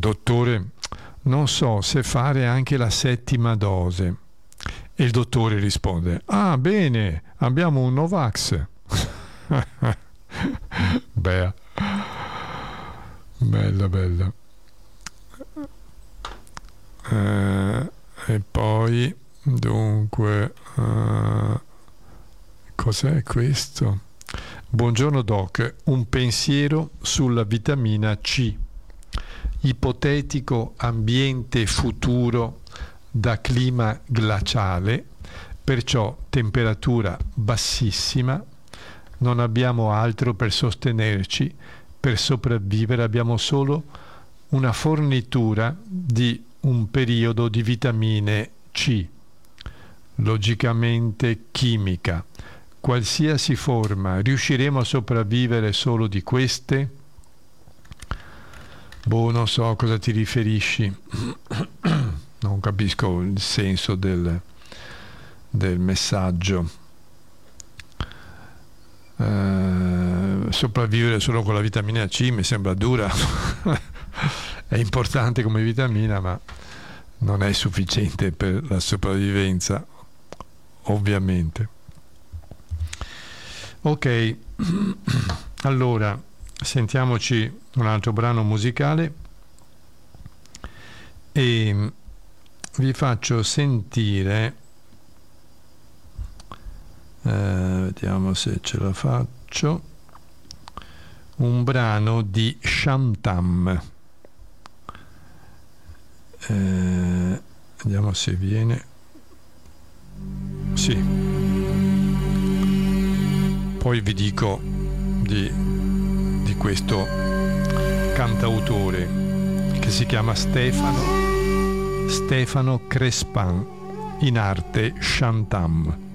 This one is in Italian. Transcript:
dottore, non so se fare anche la 7ª dose. E il dottore risponde: ah, bene, abbiamo un Novax. Beh, bella. E poi, dunque, cos'è questo? Buongiorno Doc, un pensiero sulla vitamina C. Ipotetico ambiente futuro da clima glaciale, perciò temperatura bassissima, non abbiamo altro per sostenerci, per sopravvivere abbiamo solo una fornitura di un periodo di vitamine C, logicamente chimica. Qualsiasi forma, riusciremo a sopravvivere solo di queste? Boh, non so a cosa ti riferisci. Non capisco il senso del messaggio. Sopravvivere solo con la vitamina C mi sembra dura. È importante come vitamina, ma non è sufficiente per la sopravvivenza, ovviamente. Ok, allora sentiamoci un altro brano musicale e vi faccio sentire, vediamo se ce la faccio, un brano di Shantam. Vediamo se viene. Sì, poi vi dico di questo cantautore che si chiama Stefano Crespan, in arte Shantam.